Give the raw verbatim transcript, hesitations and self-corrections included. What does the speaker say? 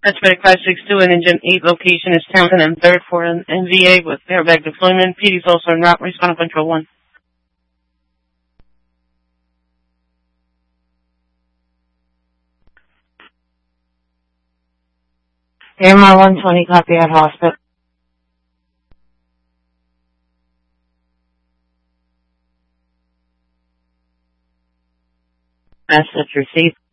Suspect five six two and Engine eight location is Townsend and third for an N V A with airbag deployment. P D's also en route. Respond to Control one. A M R one twenty, copy at hospital. Message received.